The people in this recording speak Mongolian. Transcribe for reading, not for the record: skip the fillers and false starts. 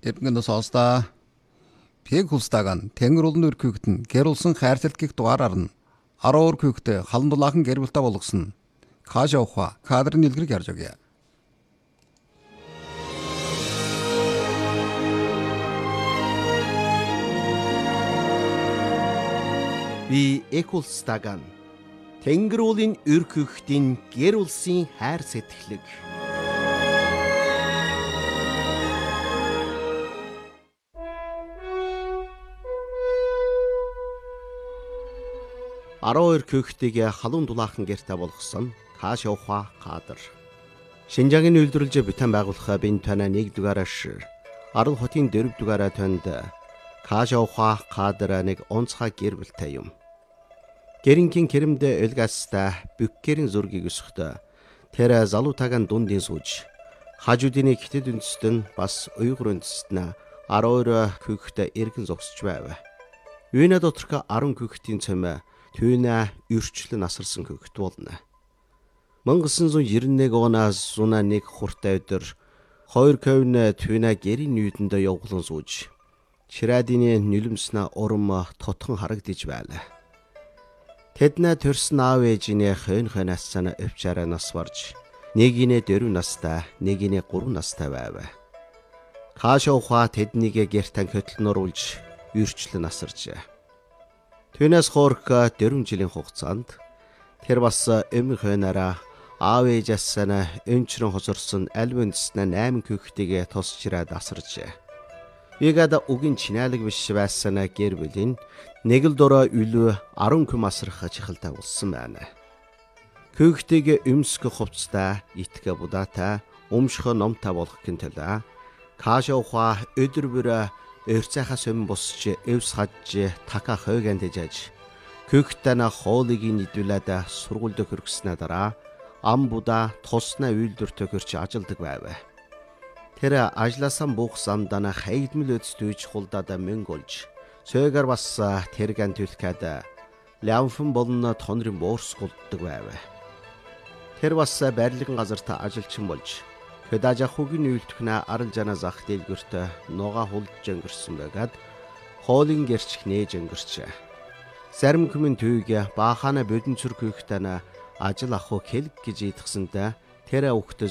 Эрдэнэ сонсдоо Пэг хулстаган Тэнгэр улны өркөөгтөн гэр улсын хайрцалт гих дугаараар нь 10 өркөөгтэй халан дулаахан гэр бүлтэй болгосон Каша ухаа кадрын дэлгэрийг харж өгье. Би Экулстаган Тэнгэр улын өркөөгтийн гэр улсын хайр сэтгэлэг. Ароо өркөөгтийг халуун дулаахан гэртээ болгосон Каша ухаа кадр. Шинжаагийн үйлдвэрлэж бүтээн байгуулах бин тана 1 дугаараас Арал хотын 4 дугаараа танд Каша ухаа кадр нэг онцгой гэр бүлтэй юм. Гэрингийн кэрэмдэ элгастай бүккэрийн зургийг өсөхдөө тэр залуутаган дундын сууж хажуудын хитэд үндэстэн бас уйгур үндэстэн 12 küхтэй эргэн зогсож байв. Үйнэ доторх 10 küхтийн цөмө түүнэ өрчлөн насарсан küхт болно. 1991 оноос 1 хуртай өдөр 2 көвнө түүнэ гэрийн нүйдэндээ явуулан сууж Ширадины нүлэмснэ урам тотхон харагдаж байлаа. Тэднэ төрсөн аав ээжинээ хойнхойнаас санаа өвчаараа нас барж нэгинэ 4 настай, нэгинэ 3 настай байв. Каша ухаа тэднийг гэртэн хөтлөнөруулж үрчлэн насаржээ. Түүнээс хоорх 4 жилийн хугацаанд тэр бас эмх хойнараа аав ээжээс санаа өнчрөн хосорсон аль үндэснэ 8 küхтэйгээ тосч ирээд асаржээ. Игад угийн чинаалаг биш байсанаа гэр бүлийн нэг л дороо үлүү 10 küм асрах чихэлтэй болсон байна. Küхтэйг өмсгөх хувцтай, итгэ будаатай, өмшхө номтой болох гинтэлээ. Каша ухаа өдөр бүр өрцөөхөөс өмнө босч эвс хаж така хойганд дэжж küхтэнэ хоолыг нийдүүлээд сургуульд хөргснээ дараа ам будаа туснаа үйлдвэртөө хөрч ажилдаг байв. Тэр ажлаасан бух самдана хайдмал өдстүйж хулдаад мөнгөлж сөөгөр бас тэргэн төлөхөд лямфэн болон тонрын боорс гулддаг байв. Тэр бас барилгын газарт ажилчин болж Хэдажа хугийн үйлдвэрнэ арал жана зах дэлгэрт нуга хулж өнгөрсөн байгаад хоолын гэрч нээж өнгөрч. Зарим хүмүүс түйг баахана бодон цүр küхтэнэ ажил аху хэлг гэж идгсэнтэй тэр өгтөс